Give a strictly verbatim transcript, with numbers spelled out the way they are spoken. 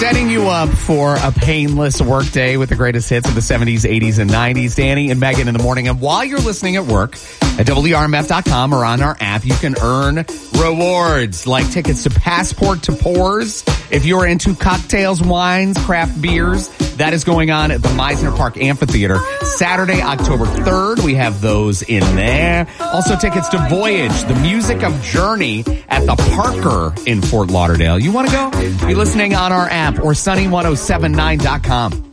Setting you up for a painless workday with the greatest hits of the seventies, eighties, and nineties. Danny and Megan in the morning. And while you're listening at work at W R M F dot com or on our app, you can earn rewards like tickets to Passport to Pours. If you're into cocktails, wines, craft beers, that is going on at the Meisner Park Amphitheater. Saturday, October third, we have those in there. Also tickets to Voyage, the music of Journey at the Parker in Fort Lauderdale. You want to go? Be listening on our app or sunny ten seventy-nine dot com.